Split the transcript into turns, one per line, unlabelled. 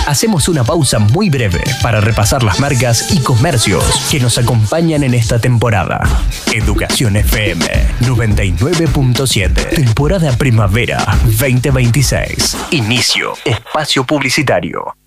Hacemos una pausa muy breve para repasar las marcas y comercios que nos acompañan en esta temporada. Educación FM 99.7. Temporada Primavera 2026. Inicio. Espacio publicitario.